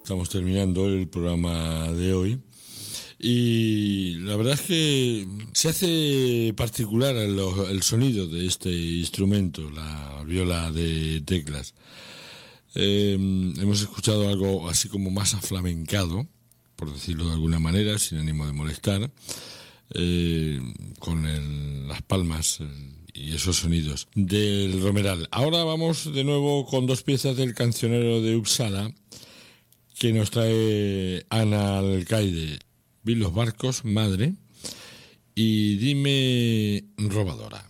Estamos terminando el programa de hoy y la verdad es que se hace particular el sonido de este instrumento, la viola de teclas. Hemos escuchado algo así como más aflamencado, por decirlo de alguna manera, sin ánimo de molestar, con las palmas y esos sonidos del Romeral. Ahora vamos de nuevo con dos piezas del cancionero de Uppsala que nos trae Ana Alcaide, Vi los barcos, madre, y Dime robadora.